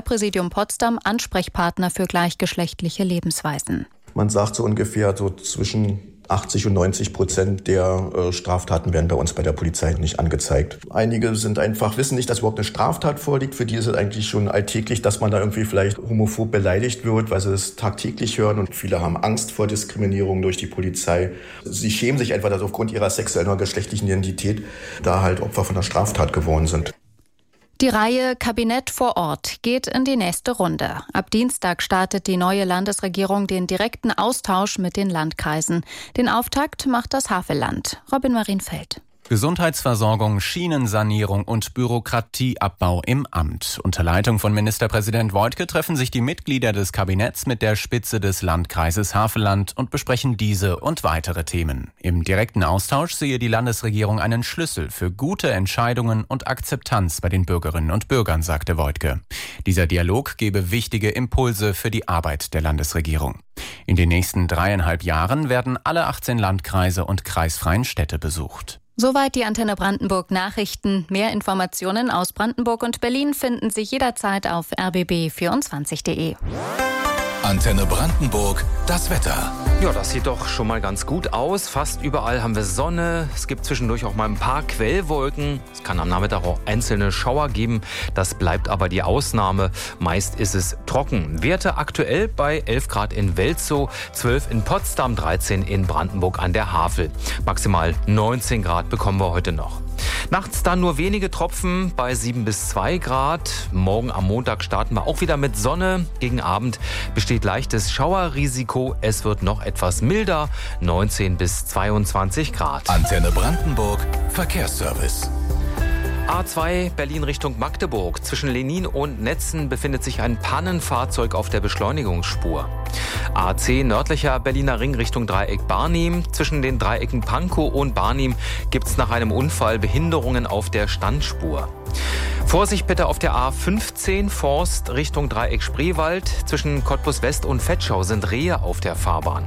Polizeipräsidium Potsdam Ansprechpartner für gleichgeschlechtliche Lebensweisen. Man sagt so ungefähr so zwischen 80% und 90% der Straftaten werden bei uns bei der Polizei nicht angezeigt. Einige wissen nicht, dass überhaupt eine Straftat vorliegt. Für die ist es eigentlich schon alltäglich, dass man da irgendwie vielleicht homophob beleidigt wird, weil sie es tagtäglich hören. Und viele haben Angst vor Diskriminierung durch die Polizei. Sie schämen sich einfach, dass aufgrund ihrer sexuellen oder geschlechtlichen Identität da halt Opfer von einer Straftat geworden sind. Die Reihe Kabinett vor Ort geht in die nächste Runde. Ab Dienstag startet die neue Landesregierung den direkten Austausch mit den Landkreisen. Den Auftakt macht das Havelland. Robin Marienfeld. Gesundheitsversorgung, Schienensanierung und Bürokratieabbau im Amt. Unter Leitung von Ministerpräsident Woidke treffen sich die Mitglieder des Kabinetts mit der Spitze des Landkreises Havelland und besprechen diese und weitere Themen. Im direkten Austausch sehe die Landesregierung einen Schlüssel für gute Entscheidungen und Akzeptanz bei den Bürgerinnen und Bürgern, sagte Woidke. Dieser Dialog gebe wichtige Impulse für die Arbeit der Landesregierung. In den nächsten 3,5 Jahren werden alle 18 Landkreise und kreisfreien Städte besucht. Soweit die Antenne Brandenburg Nachrichten. Mehr Informationen aus Brandenburg und Berlin finden Sie jederzeit auf rbb24.de. Antenne Brandenburg, das Wetter. Ja, das sieht doch schon mal ganz gut aus. Fast überall haben wir Sonne. Es gibt zwischendurch auch mal ein paar Quellwolken. Es kann am Nachmittag auch einzelne Schauer geben. Das bleibt aber die Ausnahme. Meist ist es trocken. Werte aktuell bei 11 Grad in Welzow, 12 in Potsdam, 13 in Brandenburg an der Havel. Maximal 19 Grad bekommen wir heute noch. Nachts dann nur wenige Tropfen bei 7 bis 2 Grad. Morgen am Montag starten wir auch wieder mit Sonne. Gegen Abend besteht leichtes Schauerrisiko. Es wird noch etwas milder, 19 bis 22 Grad. Antenne Brandenburg, Verkehrsservice. A2 Berlin Richtung Magdeburg. Zwischen Lenin und Netzen befindet sich ein Pannenfahrzeug auf der Beschleunigungsspur. A10 nördlicher Berliner Ring Richtung Dreieck Barnim. Zwischen den Dreiecken Pankow und Barnim gibt es nach einem Unfall Behinderungen auf der Standspur. Vorsicht bitte auf der A15 Forst Richtung Dreieck Spreewald. Zwischen Cottbus West und Vetschau sind Rehe auf der Fahrbahn.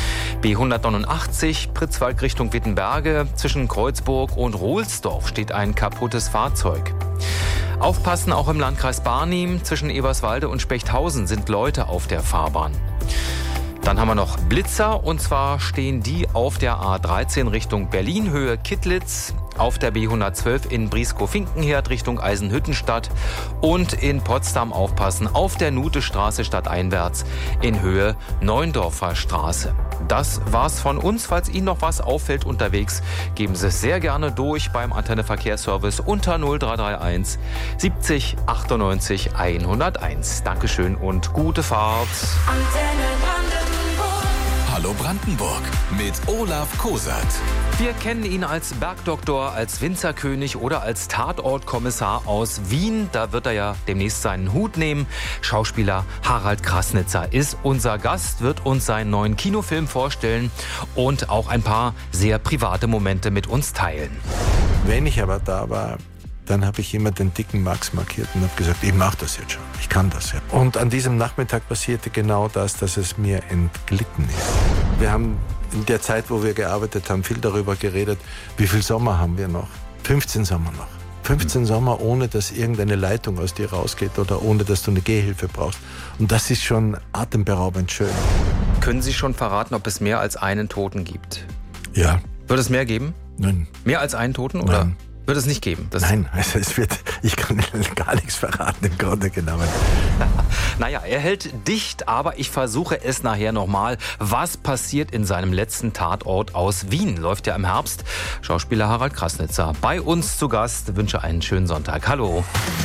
B189 Pritzwalk Richtung Wittenberge. Zwischen Kreuzburg und Rohlsdorf steht ein kaputtes Fahrzeug. Aufpassen auch im Landkreis Barnim. Zwischen Eberswalde und Spechthausen sind Leute auf der Fahrbahn. Dann haben wir noch Blitzer, und zwar stehen die auf der A13 Richtung Berlin, Höhe Kittlitz, auf der B112 in Brieskow-Finkenherd Richtung Eisenhüttenstadt und in Potsdam aufpassen auf der Nutestraße stadteinwärts in Höhe Neundorfer Straße. Das war's von uns. Falls Ihnen noch was auffällt unterwegs, geben Sie es sehr gerne durch beim Antenne Verkehrsservice unter 0331 70 98 101. Dankeschön und gute Fahrt. Antenne Brandenburg. Hallo Brandenburg mit Olaf Kosert. Wir kennen ihn als Bergdoktor, als Winzerkönig oder als Tatortkommissar aus Wien. Da wird er ja demnächst seinen Hut nehmen. Schauspieler Harald Krasnitzer ist unser Gast, wird uns seinen neuen Kinofilm vorstellen und auch ein paar sehr private Momente mit uns teilen. Wenn ich aber da war, dann habe ich immer den dicken Max markiert und habe gesagt, ich mache das jetzt schon, ich kann das ja. Und an diesem Nachmittag passierte genau das, dass es mir entglitten ist. Wir haben in der Zeit, wo wir gearbeitet haben, viel darüber geredet, wie viel Sommer haben wir noch? 15 Sommer noch. 15 Sommer, ohne dass irgendeine Leitung aus dir rausgeht oder ohne dass du eine Gehhilfe brauchst. Und das ist schon atemberaubend schön. Können Sie schon verraten, ob es mehr als einen Toten gibt? Ja. Wird es mehr geben? Nein. Mehr als einen Toten? Oder? Nein. Wird es nicht geben? Nein, also ich kann gar nichts verraten im Grunde genommen. Naja, er hält dicht, aber ich versuche es nachher nochmal. Was passiert in seinem letzten Tatort aus Wien? Läuft ja im Herbst. Schauspieler Harald Krasnitzer bei uns zu Gast. Wünsche einen schönen Sonntag. Hallo.